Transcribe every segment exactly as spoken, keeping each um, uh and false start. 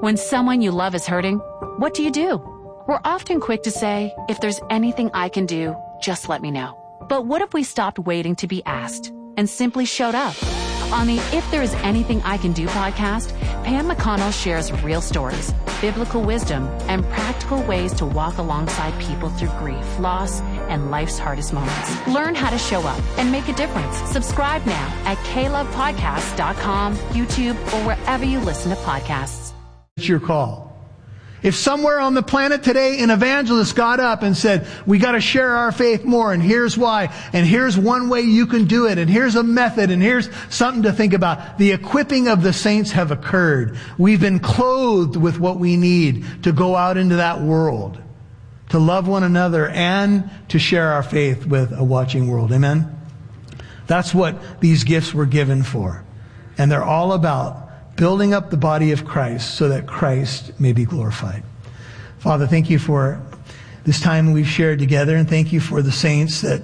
When someone you love is hurting, what do you do? We're often quick to say, if there's anything I can do, just let me know. But what if we stopped waiting to be asked and simply showed up? On the If There Is Anything I Can Do podcast, Pam McConnell shares real stories, biblical wisdom, and practical ways to walk alongside people through grief, loss, and life's hardest moments. Learn how to show up and make a difference. Subscribe now at k love podcast dot com, YouTube, or wherever you listen to podcasts. It's your call. If somewhere on the planet today an evangelist got up and said, we got to share our faith more, and here's why, and here's one way you can do it, and here's a method, and here's something to think about. The equipping of the saints have occurred. We've been clothed with what we need to go out into that world, to love one another and to share our faith with a watching world. Amen? That's what these gifts were given for. And they're all about building up the body of Christ so that Christ may be glorified. Father, thank you for this time we've shared together, and thank you for the saints that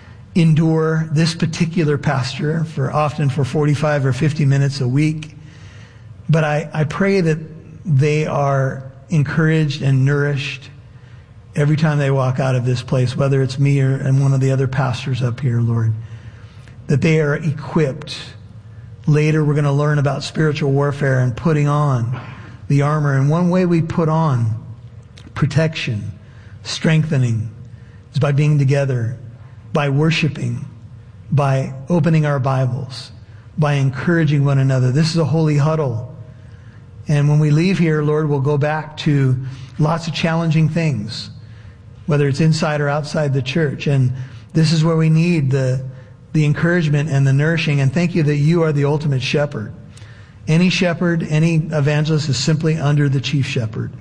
endure this particular pastor for often for forty-five or fifty minutes a week. But I, I pray that they are encouraged and nourished every time they walk out of this place, whether it's me or and one of the other pastors up here, Lord, that they are equipped. Later, we're going to learn about spiritual warfare and putting on the armor. And one way we put on protection, strengthening, is by being together, by worshiping, by opening our Bibles, by encouraging one another. This is a holy huddle. And when we leave here, Lord, we'll go back to lots of challenging things, whether it's inside or outside the church. And this is where we need the the encouragement and the nourishing. And thank you that you are the ultimate shepherd. Any shepherd, any evangelist is simply under the chief shepherd.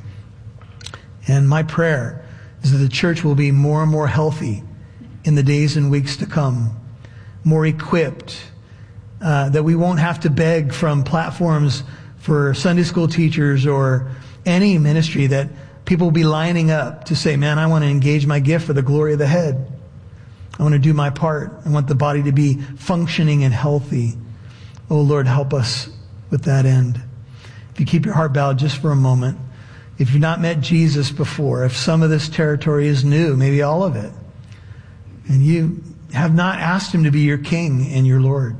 And my prayer is that the church will be more and more healthy in the days and weeks to come, more equipped, uh, that we won't have to beg from platforms for Sunday school teachers or any ministry, that people will be lining up to say, man, I want to engage my gift for the glory of the head. I want to do my part. I want the body to be functioning and healthy. Oh, Lord, help us with that end. If you keep your heart bowed just for a moment, if you've not met Jesus before, if some of this territory is new, maybe all of it, and you have not asked him to be your King and your Lord,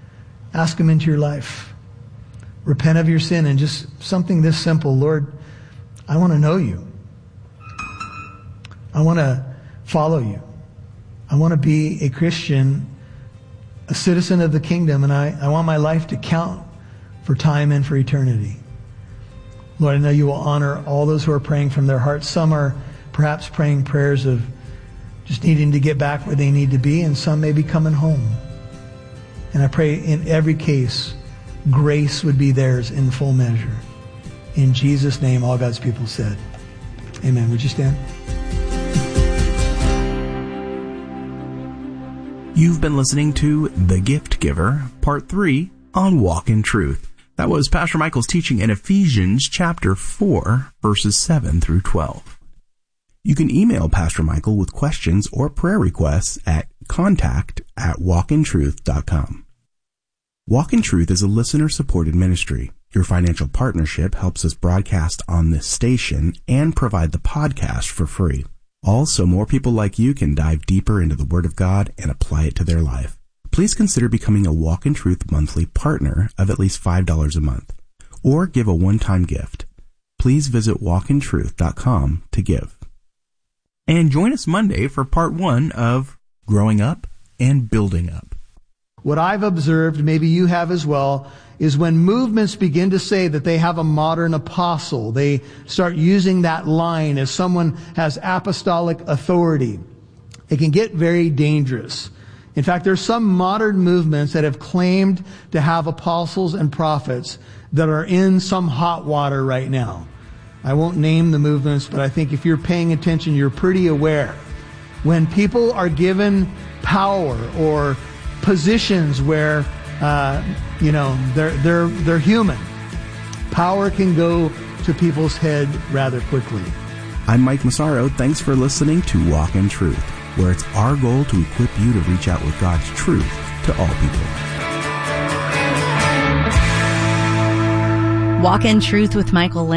ask him into your life. Repent of your sin and just something this simple. Lord, I want to know you. I want to follow you. I want to be a Christian, a citizen of the kingdom, and I, I want my life to count for time and for eternity. Lord, I know you will honor all those who are praying from their hearts. Some are perhaps praying prayers of just needing to get back where they need to be, and some may be coming home. And I pray in every case, grace would be theirs in full measure. In Jesus' name, all God's people said, amen. Would you stand? You've been listening to The Gift Giver, Part three on Walk in Truth. That was Pastor Michael's teaching in Ephesians chapter four, verses seven through twelve. You can email Pastor Michael with questions or prayer requests at contact at walk in truth dot com. Walk in Truth is a listener-supported ministry. Your financial partnership helps us broadcast on this station and provide the podcast for free. Also, more people like you can dive deeper into the Word of God and apply it to their life. Please consider becoming a Walk in Truth monthly partner of at least five dollars a month, or give a one-time gift. Please visit walk in truth dot com to give. And join us Monday for part one of Growing Up and Building Up. What I've observed, maybe you have as well, is when movements begin to say that they have a modern apostle, they start using that line as someone has apostolic authority. It can get very dangerous. In fact, there's some modern movements that have claimed to have apostles and prophets that are in some hot water right now. I won't name the movements, but I think if you're paying attention, you're pretty aware. When people are given power or positions where Uh, you know, they're, they're, they're human. Power can go to people's head rather quickly. I'm Mike Massaro. Thanks for listening to Walk in Truth, where it's our goal to equip you to reach out with God's truth to all people. Walk in Truth with Michael Lane.